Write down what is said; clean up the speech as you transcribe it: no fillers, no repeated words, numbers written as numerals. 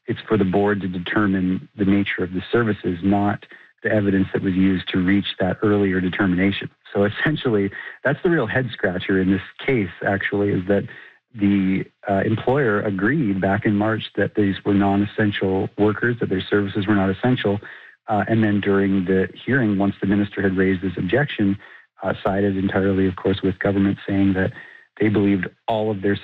it's for the board to determine the nature of the services, not the evidence that was used to reach that earlier determination. So essentially, that's the real head scratcher in this case, actually, is that the employer agreed back in March that these were non-essential workers, that their services were not essential. And then during the hearing, once the minister had raised this objection, sided entirely, of course, with government, saying that they believed all of their